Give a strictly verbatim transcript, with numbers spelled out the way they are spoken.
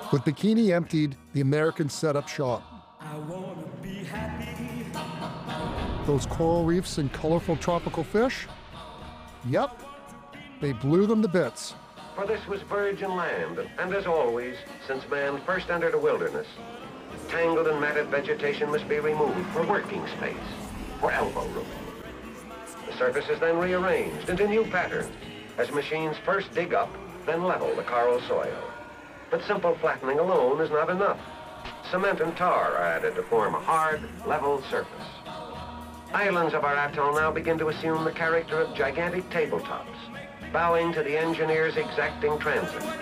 With Bikini emptied, the Americans set up shop. I wanna be happy. Those coral reefs and colorful tropical fish? Yep, they blew them to bits. For this was virgin land, and as always, since man first entered a wilderness, tangled and matted vegetation must be removed for working space, for elbow room. The surface is then rearranged into new patterns as machines first dig up, then level the coral soil. But simple flattening alone is not enough. Cement and tar are added to form a hard, level surface. Islands of our atoll now begin to assume the character of gigantic tabletops, bowing to the engineer's exacting transit.